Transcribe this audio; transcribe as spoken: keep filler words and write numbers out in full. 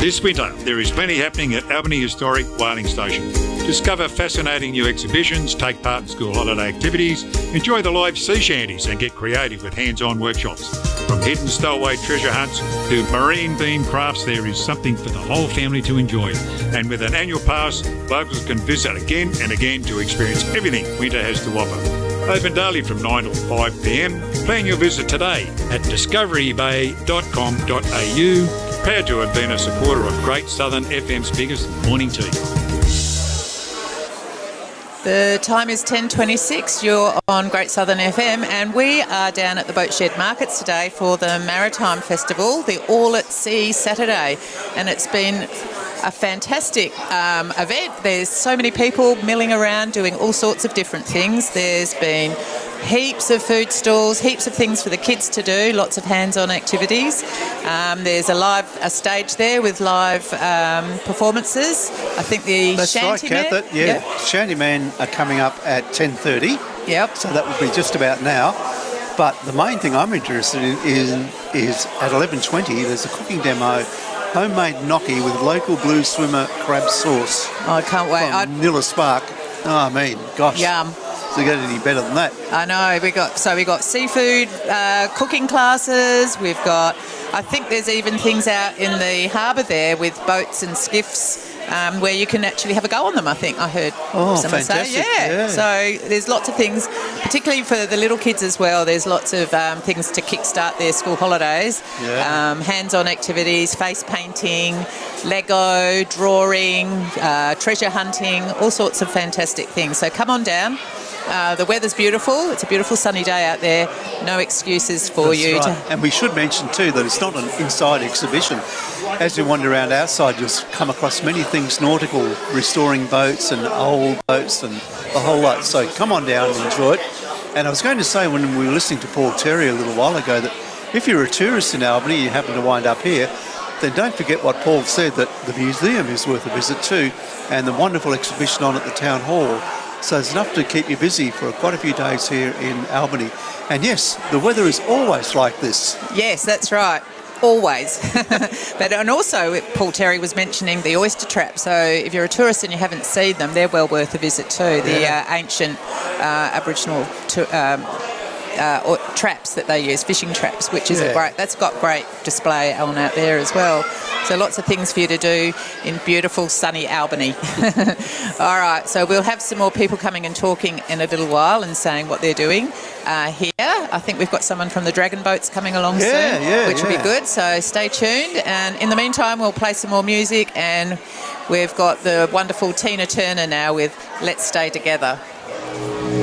This winter, there is plenty happening at Albany Historic Whaling Station. Discover fascinating new exhibitions, take part in school holiday activities, enjoy the live sea shanties and get creative with hands-on workshops. From hidden stowaway treasure hunts to marine themed crafts, there is something for the whole family to enjoy. And with an annual pass, locals can visit again and again to experience everything winter has to offer. Open daily from nine till five p m. Plan your visit today at discovery bay dot com dot a u. Proud to have been a supporter of Great Southern F M's biggest morning tea. The time is ten twenty-six. You're on Great Southern F M, and we are down at the Boat Shed Markets today for the Maritime Festival, the All at Sea Saturday, and it's been a fantastic um, event. There's so many people milling around doing all sorts of different things. There's been heaps of food stalls, heaps of things for the kids to do, lots of hands-on activities. Um, there's a live a stage there with live um, performances. I think the That's Shanty right, Man. Kath. Yeah, Yep. Shanty Man are coming up at ten thirty. Yep. So that will be just about now. But the main thing I'm interested in is, is at eleven twenty, there's a cooking demo, homemade gnocchi with local blue swimmer crab sauce. Oh, I can't wait. From I'd- Nilla Spark. Oh, I mean, gosh. Yum. Does it get any better than that? I know. We got so we got seafood uh, cooking classes. We've got, I think there's even things out in the harbour there with boats and skiffs um, where you can actually have a go on them. I think I heard Oh, someone fantastic. say, yeah. Yeah. So there's lots of things, particularly for the little kids as well. There's lots of um, things to kickstart their school holidays. Yeah. Um, hands-on activities, face painting, Lego, drawing, uh, treasure hunting, all sorts of fantastic things. So come on down. Uh, the weather's beautiful. It's a beautiful sunny day out there. No excuses for That's you right. to... And we should mention too that it's not an inside exhibition. As you wander around outside, you'll come across many things nautical, restoring boats and old boats and the whole lot. So come on down and enjoy it. And I was going to say when we were listening to Paul Terry a little while ago that if you're a tourist in Albany, you happen to wind up here, then don't forget what Paul said, that the museum is worth a visit too, and the wonderful exhibition on at the Town Hall. So it's enough to keep you busy for quite a few days here in Albany. And yes, the weather is always like this. Yes, that's right. Always. But and also, Paul Terry was mentioning the oyster trap. So if you're a tourist and you haven't seen them, they're well worth a visit too. The Yeah. uh, ancient uh, Aboriginal to, um, uh, or traps that they use, fishing traps, which is Yeah. a great. That's got great display on out there as well. So lots of things for you to do in beautiful sunny Albany. All right, so we'll have some more people coming and talking in a little while and saying what they're doing uh, here. I think we've got someone from the Dragon Boats coming along Yeah, soon, yeah, which will yeah. be good. So stay tuned. And in the meantime, we'll play some more music, and we've got the wonderful Tina Turner now with Let's Stay Together.